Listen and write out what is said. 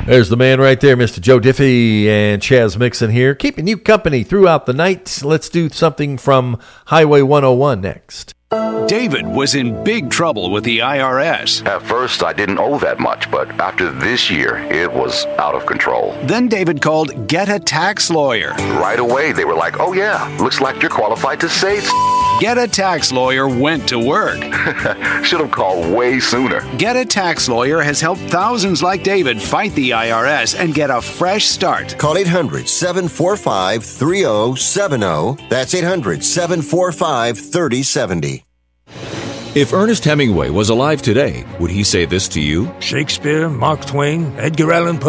There's the man right there, Mr. Joe Diffie and Chaz Mixon here, keeping you company throughout the night. Let's do something from Highway 101 next. David was in big trouble with the IRS. At first, I didn't owe that much, but after this year, it was out of control. Then David called Get a Tax Lawyer. Right away, they were like, oh yeah, looks like you're qualified to save. Get a Tax Lawyer went to work. Should have called way sooner. Get a Tax Lawyer has helped thousands like David fight the IRS and get a fresh start. Call 800-745-3070. That's 800-745-3070. If Ernest Hemingway was alive today, would he say this to you? Shakespeare, Mark Twain, Edgar Allan Poe.